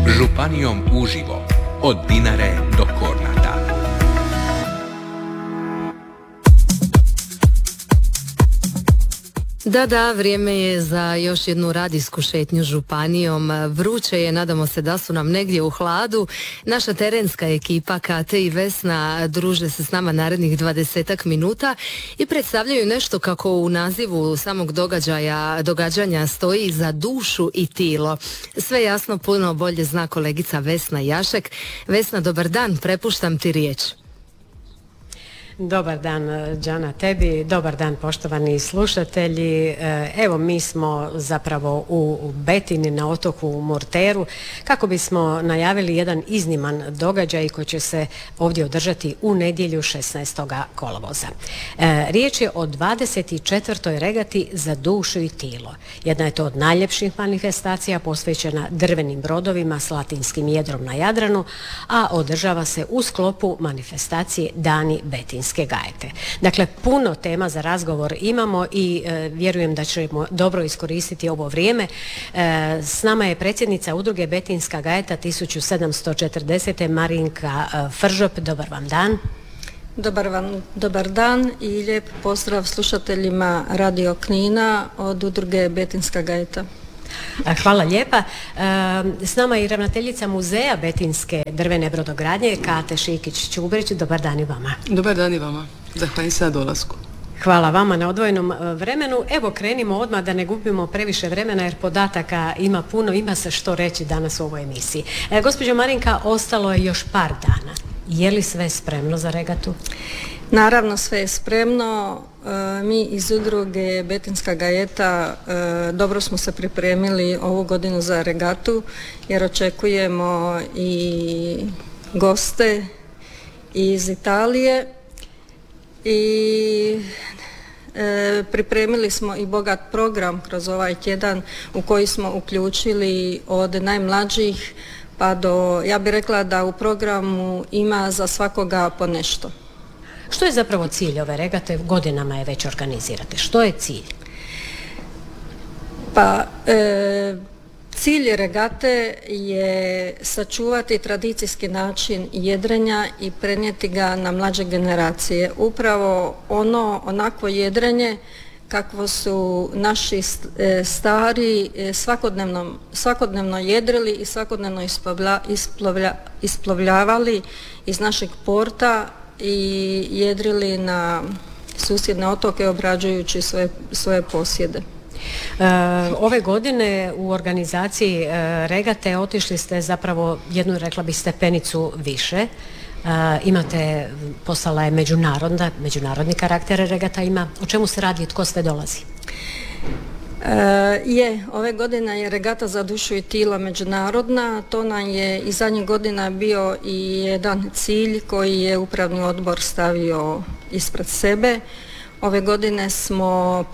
Županijom uživo, od Dinare do Kornata. Da, vrijeme je za još jednu radijsku šetnju županijom. Vruće je, nadamo se da su nam negdje u hladu. Naša terenska ekipa Kate i Vesna druže se s nama narednih 20 minuta i predstavljaju nešto kako u nazivu samog događanja stoji za dušu i tilo. Sve jasno puno bolje zna kolegica Vesna Jašek. Vesna, dobar dan, prepuštam ti riječ. Dobar dan, Đana, tebi. Dobar dan, poštovani slušatelji. Evo, mi smo zapravo u Betini na otoku Murteru kako bismo najavili jedan izniman događaj koji će se ovdje održati u nedjelju 16. kolovoza. Riječ je o 24. regati za dušu i tilo. Jedna je to od najljepših manifestacija posvećena drvenim brodovima s latinskim jedrom na Jadranu, a održava se u sklopu manifestacije Dani Betinske gajete. Dakle, puno tema za razgovor imamo i vjerujem da ćemo dobro iskoristiti ovo vrijeme. S nama je predsjednica udruge Betinska gajeta 1740. Marinka Fržop. Dobar vam dan. Dobar dan i lijep pozdrav slušateljima Radio Knina od udruge Betinska gajeta. Hvala lijepa. S nama je i ravnateljica muzeja Betinske drvene brodogradnje Kate Šikić-Čubrić. Dobar dan i vama. Dobar dan i vama. Zahvaljujem se na dolasku. Hvala vama na odvojenom vremenu. Evo, krenimo odmah da ne gubimo previše vremena jer podataka ima puno, ima se što reći danas u ovoj emisiji. Gospođo Marinka, ostalo je još par dana. Je li sve spremno za regatu? Naravno, sve je spremno. Mi iz udruge Betinska gajeta dobro smo se pripremili ovu godinu za regatu jer očekujemo i goste iz Italije i pripremili smo i bogat program kroz ovaj tjedan u koji smo uključili od najmlađih pa do, ja bih rekla da u programu ima za svakoga po nešto. Što je zapravo cilj ove regate? Godinama je već organizirate. Što je cilj? Pa, cilj regate je sačuvati tradicijski način jedrenja i prenijeti ga na mlađe generacije. Upravo onako jedrenje kakvo su naši stari svakodnevno jedrili i svakodnevno isplovljavali iz našeg porta i jedrili na susjedne otoke obrađujući svoje posjede. Ove godine u organizaciji regate otišli ste zapravo jednu, rekla bih, stepenicu više. Imate, postala je međunarodni karakter regata ima. O čemu se radi i tko sve dolazi? Ove godine je regata za dušu i tilo međunarodna. To nam je i zadnjih godina bio i jedan cilj koji je upravni odbor stavio ispred sebe. Ove godine smo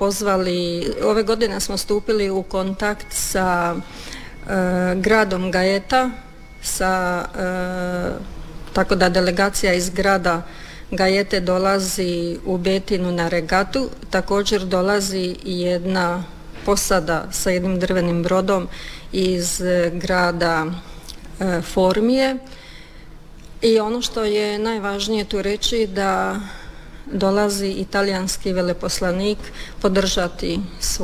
stupili u kontakt sa gradom Gajeta, tako da delegacija iz grada Gajete dolazi u Betinu na regatu. Također dolazi i jedna posada sa jednim drvenim brodom iz grada Formije. I ono što je najvažnije tu reći da dolazi italijanski veleposlanik podržati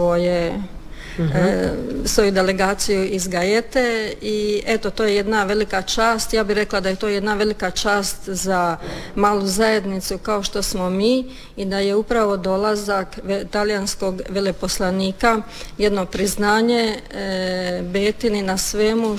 svoju delegaciju iz Gajete i eto, to je jedna velika čast. Ja bih rekla da je to jedna velika čast za malu zajednicu kao što smo mi i da je upravo dolazak talijanskog veleposlanika jedno priznanje Betini na svemu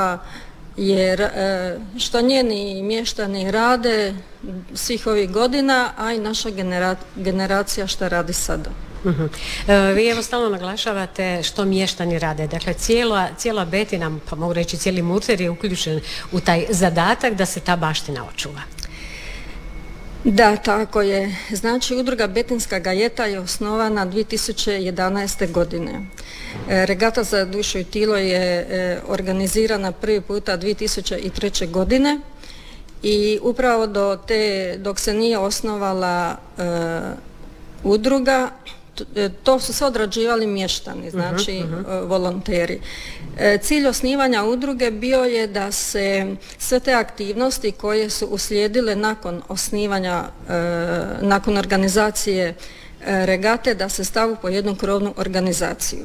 što njeni mještani rade svih ovih godina, a i naša generacija što radi sada. Vi evo stalno naglašavate što mještani rade. Dakle, cijela Betina, pa mogu reći cijeli Murter je uključen u taj zadatak da se ta baština očuva. Da, tako je. Znači, udruga Betinska gajeta je osnovana 2011. godine. Regata za dušu i tilo je organizirana prvi puta 2003. godine i upravo dok se nije osnovala udruga, To su sve odrađivali mještani, znači volonteri. Cilj osnivanja udruge bio je da se sve te aktivnosti koje su uslijedile nakon osnivanja, nakon organizacije regate, da se stavu po jednu krovnu organizaciju.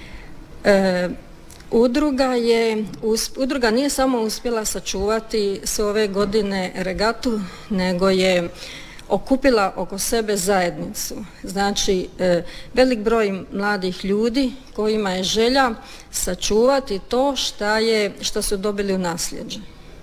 Udruga nije samo uspjela sačuvati sve ove godine regatu, nego je okupila oko sebe zajednicu. Znači, velik broj mladih ljudi kojima je želja sačuvati to što su dobili u nasljeđe.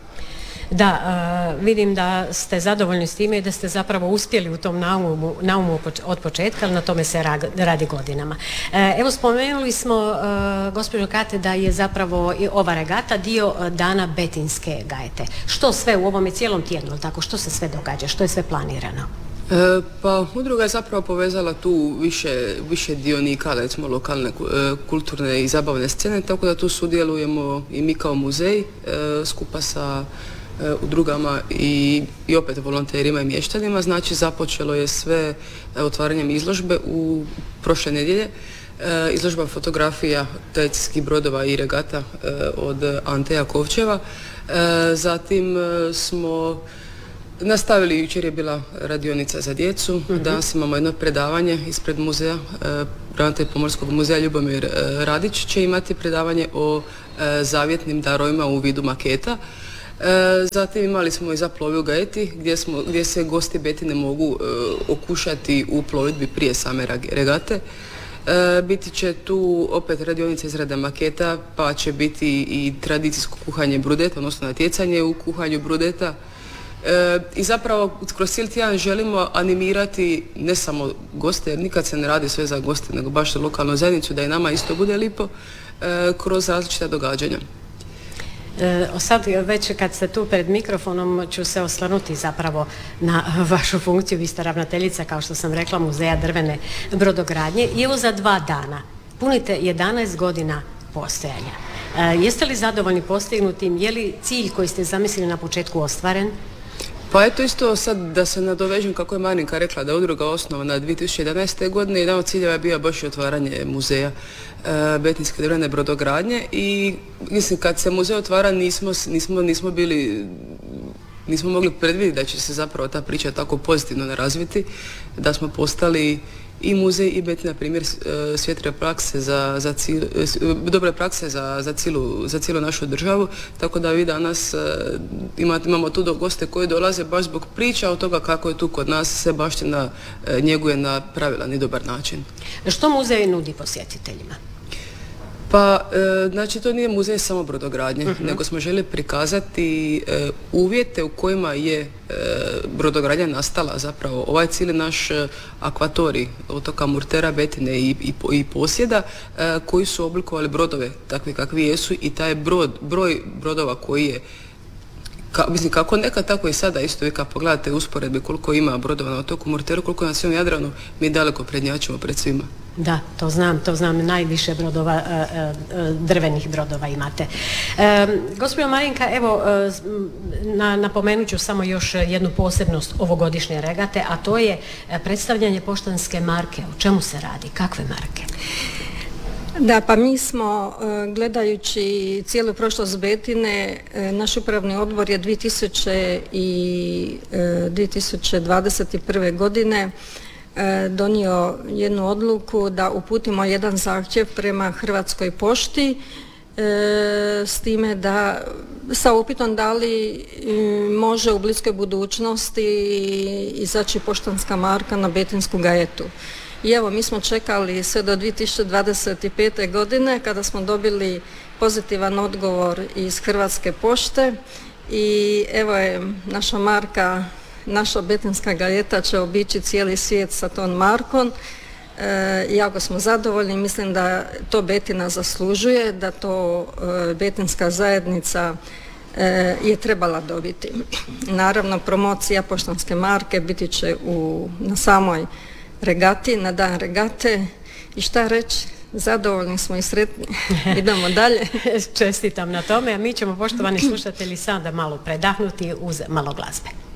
Da, vidim da ste zadovoljni s time i da ste zapravo uspjeli u tom naumu od početka, ali na tome se radi godinama. Evo, spomenuli smo, gospođo Kate, da je zapravo i ova regata dio dana Betinske gajete. Što sve u ovome cijelom tjednu, tako, što se sve događa, što je sve planirano? Pa udruga je zapravo povezala tu više dionika, recimo lokalne kulturne i zabavne scene, tako da tu sudjelujemo i mi kao muzej skupa sa udrugama i opet volonterima i mještanima. Znači, započelo je sve otvaranjem izložbe u prošle nedjelje. Izložba fotografija tradicijskih brodova i regata od Ante Jakovčeva. Zatim smo nastavili, jučer je bila radionica za djecu, danas imamo jedno predavanje ispred muzeja, ravnatelj Pomorskog muzeja Ljubomir Radić će imati predavanje o zavjetnim darovima u vidu maketa. Zatim imali smo i za plovi u Gajeti gdje se gosti Betine mogu okušati u plovidbi prije same regate. Biti će tu opet radionica izrade maketa, pa će biti i tradicijsko kuhanje brudeta, odnosno natjecanje u kuhanju brudeta. I zapravo kroz cijeli tjedan želimo animirati ne samo goste, jer nikad se ne radi sve za goste, nego baš za lokalnu zajednicu, da i nama isto bude lipo kroz različita događanja. Sad već kad ste tu pred mikrofonom ću se osvrnuti zapravo na vašu funkciju. Vi ste ravnateljica, kao što sam rekla, Muzeja drvene brodogradnje i evo za 2 dana punite 11 godina postojanja. Jeste li zadovoljni postignutim? Je li cilj koji ste zamislili na početku ostvaren? Pa eto, isto sad da se nadovežem kako je Marinka rekla da je udruga osnovana 2011. godine. Jedan od ciljeva je bio baš i otvaranje muzeja Betinske drvene brodogradnje i mislim kad se muzej otvara nismo mogli predvidjeti da će se zapravo ta priča tako pozitivno razviti, da smo postali i muzej i Betina primjer svijetle prakse dobre prakse za cijelu našu državu, tako da vi danas imamo tu goste koji dolaze baš zbog priča od toga kako je tu kod nas se baština njeguje na pravilan i dobar način. Što muzej nudi posjetiteljima? Pa, znači to nije muzej samo brodogradnje, nego smo željeli prikazati uvjete u kojima je brodogradnja nastala zapravo. Ovaj cijeli naš akvatorij otoka Murtera, Betine i posjeda koji su oblikovali brodove takvi kakvi jesu i taj broj brodova koji je mislim kako nekad tako i sada isto vi kad pogledate usporedbe koliko ima brodova na otoku Murteru, koliko na cijelom Jadranu, mi daleko prednjačimo pred svima. Da, to znam, najviše brodova, drvenih brodova imate. Gospođo Marinka, evo, napomenut ću samo još jednu posebnost ovogodišnje regate, a to je predstavljanje poštanske marke. O čemu se radi? Kakve marke? Da, pa mi smo, gledajući cijelu prošlost Betine, naš upravni odbor je 2021. godine donio jednu odluku da uputimo jedan zahtjev prema Hrvatskoj pošti s time da sa upitom da li može u bliskoj budućnosti izaći poštanska marka na Betinsku gajetu. I evo, mi smo čekali sve do 2025. godine kada smo dobili pozitivan odgovor iz Hrvatske pošte i evo je naša marka, naša Betinska gajeta će obići cijeli svijet sa tom markom. Jako smo zadovoljni, mislim da to Betina zaslužuje, da to Betinska zajednica je trebala dobiti. Naravno, promocija poštanske marke biti će na samoj regati, na dan regate i šta reći, zadovoljni smo i sretni. Idemo dalje. Čestitam na tome, a mi ćemo, poštovani slušatelji, sada malo predahnuti uz malo glazbe.